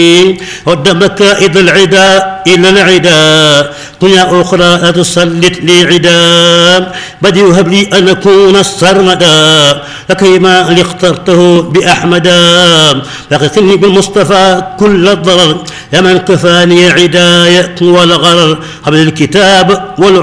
رد مكائد العدا إلى العدا دنيا أخرى لا تسلط لي عدا بدي هب لي أن أكون السرمدا لكيما اخترته بأحمدا فاغفرني بالمصطفى كل الضرر يا من كفاني عداية والغرر قبل الكتاب والعلم